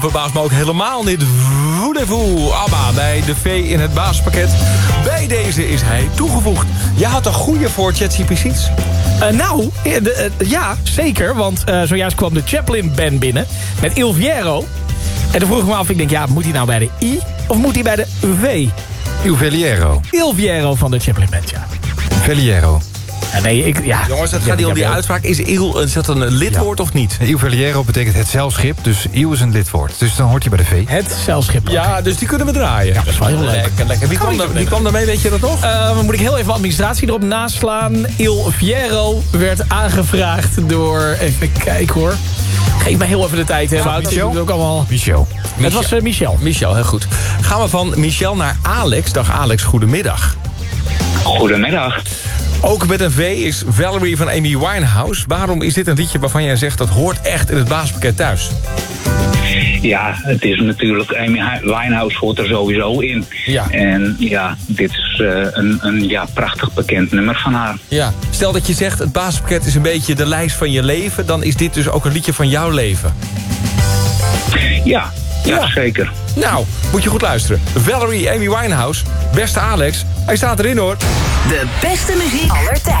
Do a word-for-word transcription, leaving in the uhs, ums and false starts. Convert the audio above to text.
Verbaast me ook helemaal niet. Voulez-vous, ABBA bij de V in het basispakket. Bij deze is hij toegevoegd. Jij had een goede voor ChatGPT's? Uh, nou, uh, uh, ja, zeker. Want uh, zojuist kwam de Chaplin-band binnen met Il Viero. En toen vroeg ik me af, ik denk, ja, moet hij nou bij de I of moet hij bij de V? Il Veliero. Il Viero van de Chaplin-band, ja. Veliero. Ja, nee, ik, ja. Jongens, het gaat niet om die uitspraak. Is il, is dat een lidwoord ja. of niet? Il Veliero betekent het zeilschip, dus il is een lidwoord. Dus dan hoort je bij de V. Het zeilschip. Ja, dus die kunnen we draaien. Ja, dat is wel heel leuk. Lekker, lekker. Wie kwam, er, wie kwam er mee, weet je dat nog? Uh, dan moet ik heel even administratie erop naslaan. Il Viero werd aangevraagd door... Even kijken hoor. Geef mij heel even de tijd, hè. Michel? Ook allemaal... Michel. Het was uh, Michel. Michel, heel goed. Gaan we van Michel naar Alex. Dag Alex, goedemiddag. Goedemiddag. Ook met een V is Valerie van Amy Winehouse. Waarom is dit een liedje waarvan jij zegt dat hoort echt in het basispakket thuis? Ja, het is natuurlijk, Amy Winehouse hoort er sowieso in. Ja. En ja, dit is uh, een, een ja, prachtig bekend nummer van haar. Ja. Stel dat je zegt het basispakket is een beetje de lijst van je leven. Dan is dit dus ook een liedje van jouw leven. Ja, ja, ja. zeker. Nou, moet je goed luisteren. Valerie, Amy Winehouse, beste Alex, hij staat erin hoor. De beste muziek aller tijden.